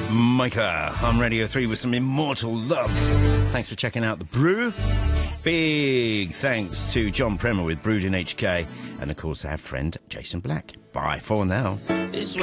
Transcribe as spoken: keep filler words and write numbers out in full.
Micah on Radio three with some Immortal Love. Thanks for checking out The Brew. Big thanks to John Premer with Brewed in H K. And, of course, our friend Jason Black. Bye for now.